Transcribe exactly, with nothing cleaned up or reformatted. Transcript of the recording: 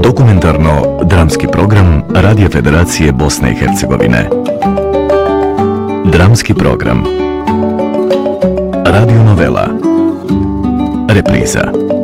Dokumentarno-dramski program Radio Federacije Bosne i Hercegovine. Dramski program. Radio novela. Repriza.